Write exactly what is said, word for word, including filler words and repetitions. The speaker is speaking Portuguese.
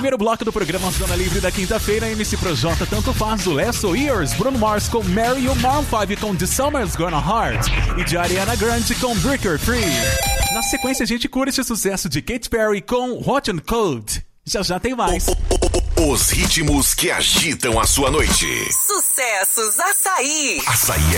primeiro bloco do programa Zona Livre da quinta-feira, M C Projota Tanto Faz do Last Years, Bruno Mars com Mary e o Maroon five com The Summer's Gonna Hard e de Ariana Grande com Breaker Free. Na sequência a gente curte o sucesso de Katy Perry com Hot and Cold. Já já tem mais. Os ritmos que agitam a sua noite. Sucessos Açaí. Açaí